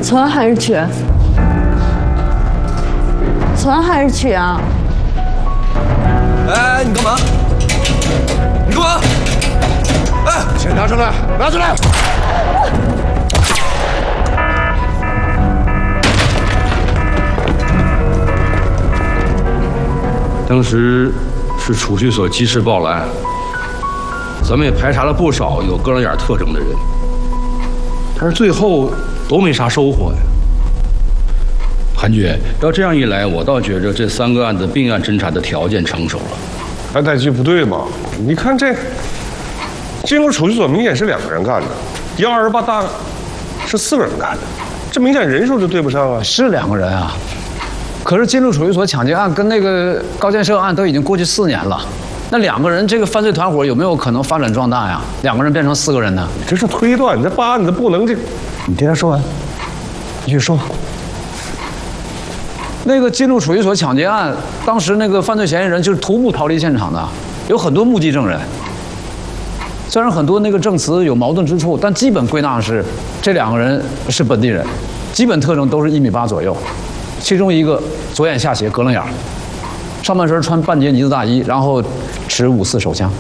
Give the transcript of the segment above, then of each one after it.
存还是取？存还是取啊？ 哎，你干嘛？你干嘛？哎， 钱拿出来，拿出来！ 当时是储蓄所及时报了案，咱们也排查了不少有哥伦眼特征的人，但是最后都没啥收获呀。韩局，要这样一来，我倒觉着这3个案子并案侦查的条件成熟了。 安太局不对嘛？你看这进入储蓄所明显是2个人干的，128大是4个人干的，这明显人数就对不上啊。 是2个人啊，可是进入储蓄所抢劫案跟那个高建设案都已经过去4年了，那2个人这个犯罪团伙有没有可能发展壮大呀？2个人变成4个人呢？ 这是推断，你这办案子不能这。 你听他说完，继续说。那个进入储蓄所抢劫案，当时那个犯罪嫌疑人就是徒步逃离现场的，有很多目击证人。虽然很多那个证词有矛盾之处，但基本归纳是这2个人是本地人，基本特征都是1.8米左右，其中一个左眼下斜，格楞眼，上半身穿半截呢子大衣，然后持5.4手枪。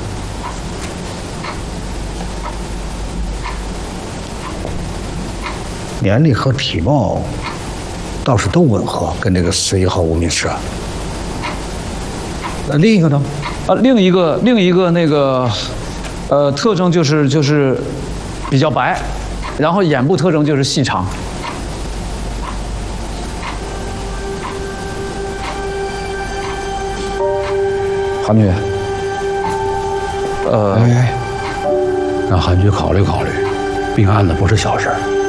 年龄和体貌倒是都吻合，跟这个41号无名氏。那另一个呢？ 另一个那个特征就是比较白，然后眼部特征就是细长。韩局， 让韩局考虑考虑，并案子不是小事儿。